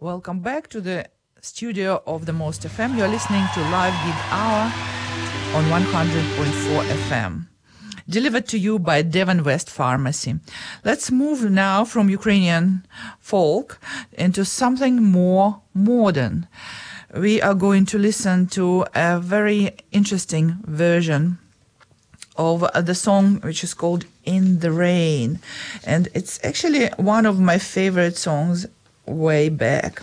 Welcome back to the studio of the Most FM. You're listening to Live Gig Hour on 100.4 FM, delivered to you by Devon West Pharmacy. Let's move now from Ukrainian folk into something more modern. We are going to listen to a very interesting version of the song which is called In the Rain. And it's actually one of my favorite songs way back.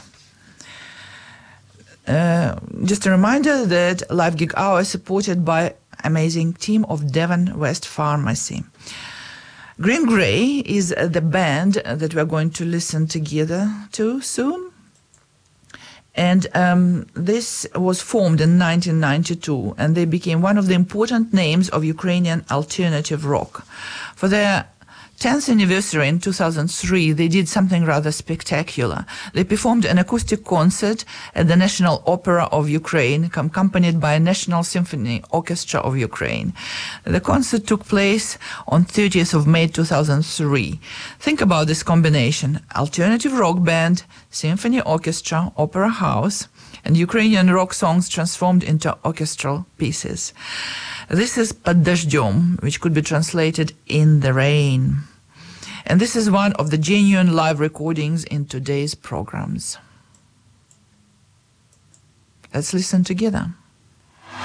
Just a reminder that Live Gig Hour is supported by amazing team of Devon West Pharmacy. Green Grey is the band that we're going to listen together to soon. And this was formed in 1992, and they became one of the important names of Ukrainian alternative rock. For their 10th anniversary in 2003, they did something rather spectacular. They performed an acoustic concert at the National Opera of Ukraine, accompanied by National Symphony Orchestra of Ukraine. The concert took place on 30th of May 2003. Think about this combination: alternative rock band, symphony orchestra, opera house, and Ukrainian rock songs transformed into orchestral pieces. This is Под дождем, which could be translated in the rain. And this is one of the genuine live recordings in today's programs. Let's listen together.